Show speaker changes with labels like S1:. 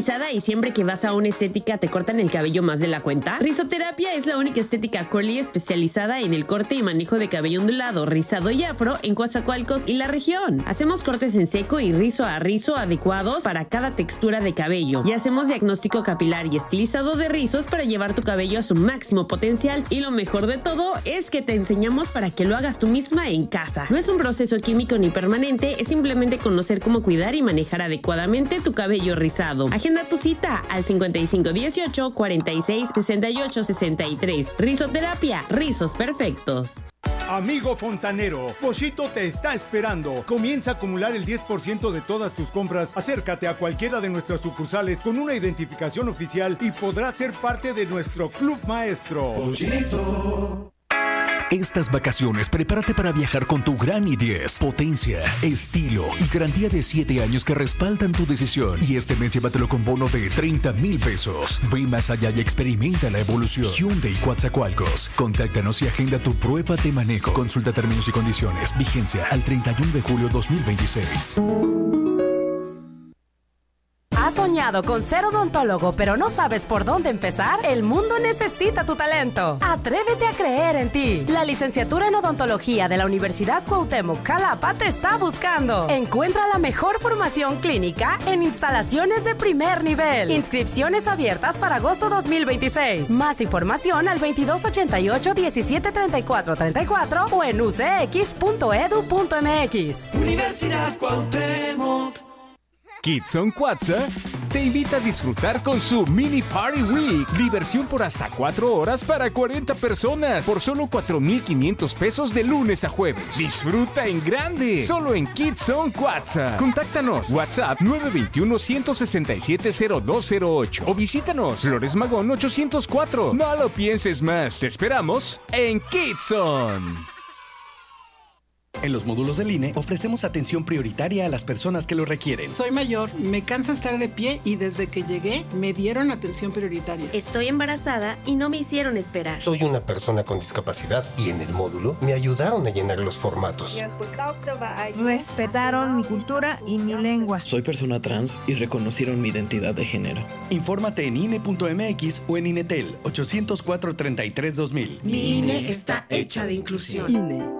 S1: especializada y siempre que vas a una estética te cortan el cabello más de la cuenta? Rizoterapia es la única estética curly especializada en el corte y manejo de cabello ondulado, rizado y afro en Coatzacoalcos y la región. Hacemos cortes en seco y rizo a rizo adecuados para cada textura de cabello. Y hacemos diagnóstico capilar y estilizado de rizos para llevar tu cabello a su máximo potencial. Y lo mejor de todo es que te enseñamos para que lo hagas tú misma en casa. No es un proceso químico ni permanente, es simplemente conocer cómo cuidar y manejar adecuadamente tu cabello rizado. Agenda tu cita al 5518 46 68 63. Rizoterapia, rizos perfectos.
S2: Amigo fontanero, Pochito te está esperando. Comienza a acumular el 10% de todas tus compras. Acércate a cualquiera de nuestras sucursales con una identificación oficial y podrás ser parte de nuestro club maestro. Pochito.
S3: Estas vacaciones, prepárate para viajar con tu Gran i10. Potencia, estilo y garantía de 7 años que respaldan tu decisión. Y este mes llévatelo con bono de 30,000 pesos. Ve más allá y experimenta la evolución. Hyundai Coatzacoalcos. Contáctanos y agenda tu prueba de manejo. Consulta términos y condiciones. Vigencia al 31 de julio 2026.
S4: ¿Has soñado con ser odontólogo pero no sabes por dónde empezar? El mundo necesita tu talento. Atrévete a creer en ti. La licenciatura en odontología de la Universidad Cuauhtémoc Jalapa te está buscando. Encuentra la mejor formación clínica en instalaciones de primer nivel. Inscripciones abiertas para agosto 2026. Más información al 2288 1734 34 o en ucx.edu.mx.
S5: Universidad Cuauhtémoc.
S6: Kids on Cuatza te invita a disfrutar con su Mini Party Week. Diversión por hasta 4 horas para 40 personas por solo 4,500 pesos de lunes a jueves. Disfruta en grande, solo en Kids on Cuatza. Contáctanos, WhatsApp 921-167-0208 o visítanos, Flores Magón 804. No lo pienses más, te esperamos en Kids On.
S7: En los módulos del INE ofrecemos atención prioritaria a las personas que lo requieren.
S8: Soy mayor, me cansa estar de pie y desde que llegué me dieron atención prioritaria.
S9: Estoy embarazada y no me hicieron esperar.
S10: Soy una persona con discapacidad y en el módulo me ayudaron a llenar los formatos.
S11: Respetaron mi cultura y mi lengua.
S12: Soy persona trans y reconocieron mi identidad de género.
S7: Infórmate en INE.mx o en INETEL 804-33-2000.
S8: Mi INE está hecha de inclusión.
S11: INE.